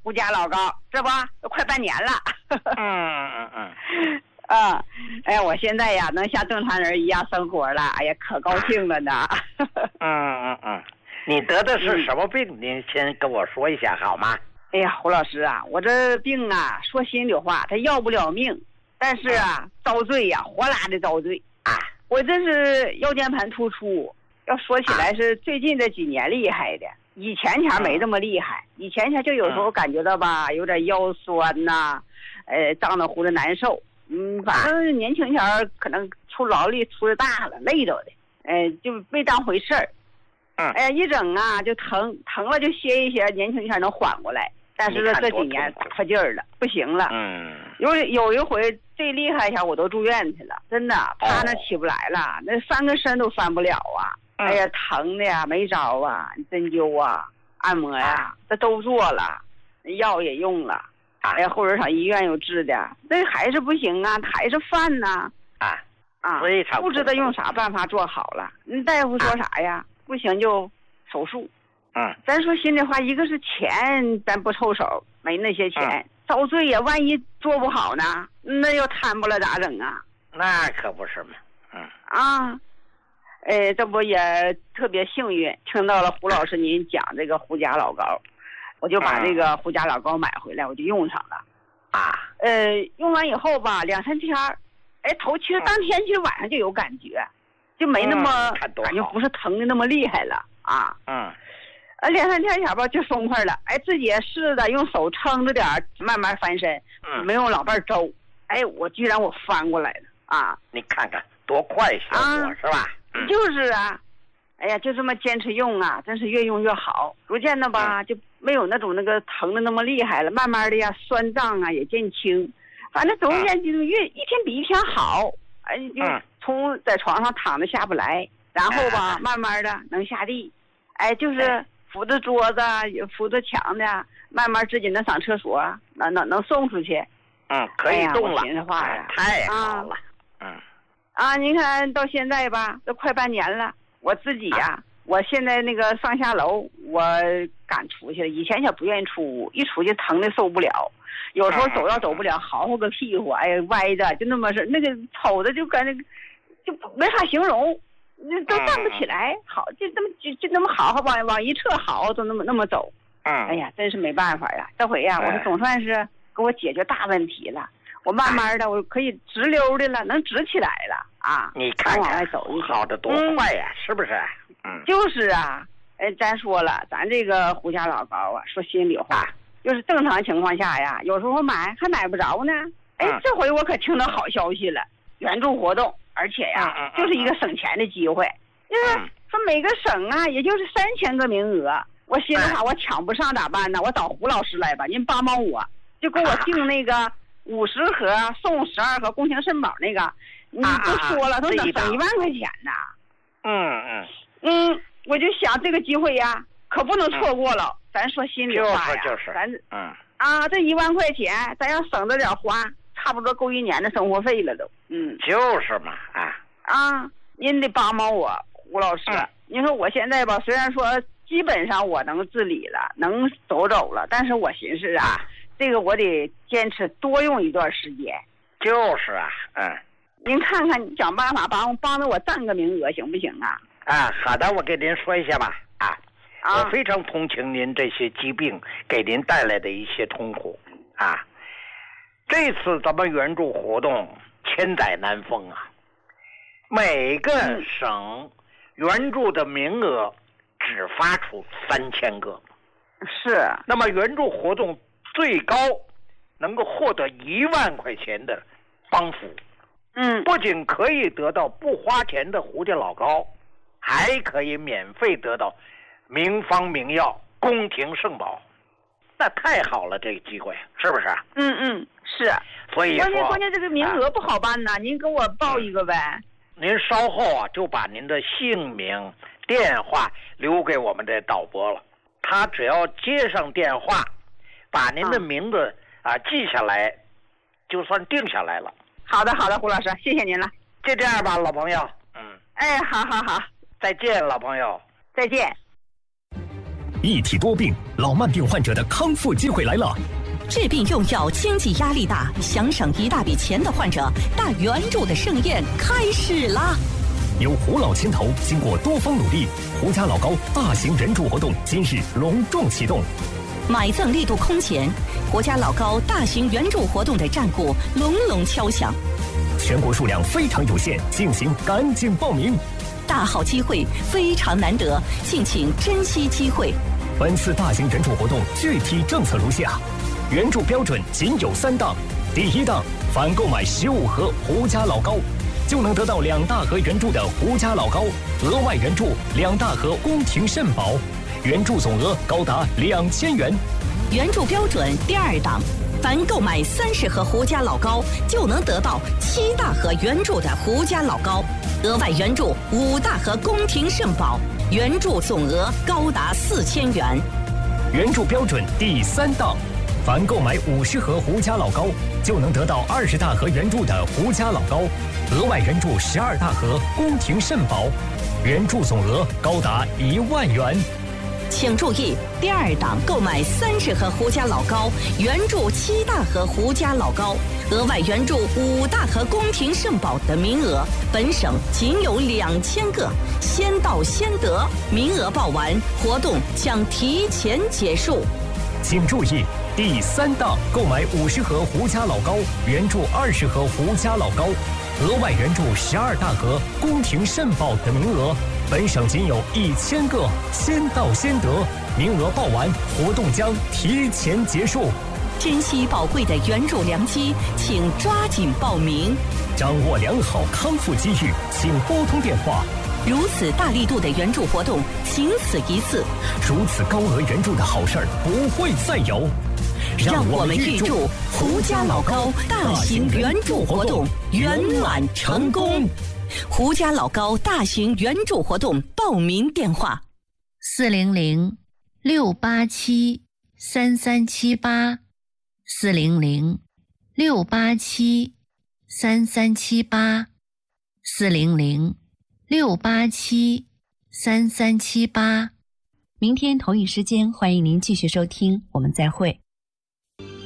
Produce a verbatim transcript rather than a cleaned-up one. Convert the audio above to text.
胡家老高，这不都快半年了。 嗯嗯嗯。 啊，哎呀，我现在呀能像正常人一样生活了，哎呀，可高兴了呢。 嗯嗯嗯，你得的是什么病？嗯、您先跟我说一下好吗？ 哎呀，胡老师啊，我这病啊，说心里话，他要不了命，但是啊，遭罪呀，活拉的遭罪啊！我这是腰间盘突出，要说起来是最近这几年厉害的，以前前没这么厉害，以前前就有时候感觉到吧，有点腰酸呐、啊，呃，胀得乎的难受。嗯，反正年轻前可能出劳力出的大了，累着的，哎，就没当回事儿。 嗯， 哎呀，一整啊就疼，疼了就歇一歇，年轻前能缓过来。但是这几年打破劲儿了，不行了。 嗯， 有有一回最厉害一下，我都住院去了，真的，趴那起不来了，哦、那翻个身都翻不了啊！嗯、哎呀，疼的呀，没招啊，针灸啊，按摩呀、啊，这都做了，药也用了。哎呀，后边上医院又治的，那还是不行啊，还是犯呐啊啊！不知道用啥办法做好了。那大夫说啥呀？不行就手术。 嗯， 咱说心里话，一个是钱，咱不凑手，没那些钱，嗯、遭罪呀。万一做不好呢，那要摊不了咋整啊？ 那可不是嘛。嗯啊，哎，这不也特别幸运，听到了胡老师您讲这个胡家老高。我就把这个胡家老高买回来，我就用上了， 啊， 呃，用完以后吧，两三天，哎，头其实当天其实晚上就有感觉，就没那么、 嗯、 感觉不是疼的那么厉害了啊， 嗯， 呃，两三天前吧就松快了，哎，自己也试着用手撑着点，慢慢翻身， 嗯， 没用老伴周，哎，我居然我翻过来了啊！ 你看看多快效果、啊、是吧？ 嗯、就是啊。哎呀，就这么坚持用啊，真是越用越好。逐渐的吧，就没有那种那个疼的那么厉害了。慢慢的呀，酸胀啊也减轻，反正总而言之，越一天比一天好。哎，就从在床上躺着下不来，然后吧，慢慢的能下地。哎，就是扶着桌子、扶着墙的，慢慢自己能上厕所，能能能送出去。 嗯，可以动了。 哎呀，话呀， 太好了。嗯。 啊，您看到现在吧，都快半年了。我自己呀、啊，我现在那个上下楼，我敢出去了。以前也不愿意出屋，一出去疼的受不了。有时候走要走不了，嚎嚎个屁股，哎呀歪的，就那么是那个瞅着就感觉就没法形容，那都站不起来。好，就这么就就那么好好往往一侧好，都那么那么走。哎呀，真是没办法呀。这回呀，我总算是给我解决大问题了。我慢慢的，我可以直溜的了，能直起来了啊！ 你看看，好的多快呀、啊嗯，是不是？嗯， 就是啊。哎，咱说了，咱这个胡家老高啊，说心里话，就是正常情况下呀，有时候买还买不着呢。哎， 嗯、 这回我可听到好消息了，援助活动，而且呀， 嗯嗯、 就是一个省钱的机会。就是说每个省啊，也就是三千个名额。我心里话，我抢不上咋办呢？我找胡老师来吧，您帮帮我，就给我订那个。五十盒送十二盒共情肾宝那个，你都说了，都能省一万块钱呢。 嗯嗯嗯，我就想这个机会呀，可不能错过了。咱说心里话呀， 就是就是， 咱嗯啊，这一万块钱，咱要省着点花，差不多够一年的生活费了都。嗯， 就是嘛啊啊，您得帮帮我，胡老师。 嗯、 您说我现在吧，虽然说基本上我能自理了，能走走了，但是我寻思啊。这个我得坚持多用一段时间。 就是啊，嗯。 您看看，想办法帮帮着我占个名额，行不行啊？ 啊，好的，我给您说一下吧。啊， 啊我非常同情您这些疾病给您带来的一些痛苦啊。这次咱们援助活动千载难逢啊，每个省援助的名额只发出三千个。 是。 那么援助活动最高能够获得一万块钱的帮扶， 嗯， 不仅可以得到不花钱的胡家老高，还可以免费得到名方名药、宫廷圣宝，那太好了，这个机会是不是？ 嗯嗯，是。 所以说， 关键关键这个名额不好办呐、啊，您给我报一个呗。 您稍后啊，就把您的姓名、电话留给我们的导播了，他只要接上电话。把您的名字啊、呃、记下来，就算定下来了。 好的，好的，胡老师，谢谢您了。 就这样吧，老朋友。嗯。 哎，好好好， 再见，老朋友。 再见。 一体多病，老慢病患者的康复机会来了。 治病用药，经济压力大，想省一大笔钱的患者，大援助的盛宴开始啦！ 由胡老牵头，经过多方努力，胡家老高大型援助活动今日隆重启动。 买赠力度空前，胡家老高大型援助活动的战鼓隆隆敲响。 全国数量非常有限，敬请赶紧报名。 大好机会非常难得，敬请珍惜机会。 本次大型援助活动具体政策如下：援助标准仅有三档。第一档，凡购买十五盒胡家老高，就能得到两大盒援助的胡家老高，额外援助两大盒宫廷肾宝，援助总额高达两千元。 援助标准第二档，凡购买三十盒胡家老高，就能得到七大盒援助的胡家老高，额外援助五大盒宫廷肾宝，援助总额高达四千元。 援助标准第三档，凡购买五十盒胡家老高，就能得到二十大盒援助的胡家老高，额外援助十二大盒宫廷肾宝，援助总额高达一万元。 请注意，第二档购买三十盒胡家老高，援助七大盒胡家老高，额外援助五大盒宫廷肾宝的名额，本省仅有两千个，先到先得，名额报完，活动将提前结束。 请注意，第三档购买五十盒胡家老高，援助二十盒胡家老高，额外援助十二大盒宫廷肾宝的名额，本省仅有一千个，先到先得，名额报完，活动将提前结束。 珍惜宝贵的援助良机，请抓紧报名。 掌握良好康复机遇，请拨通电话。 如此大力度的援助活动，仅此一次。 如此高额援助的好事儿不会再有。 让我们预祝胡家老高大型援助活动圆满成功。胡家老高大型援助活动报名电话： 四零零六八七三三七八，四零零六八七三三七八，四零零六八七三三七八。 明天同一时间，欢迎您继续收听，我们再会。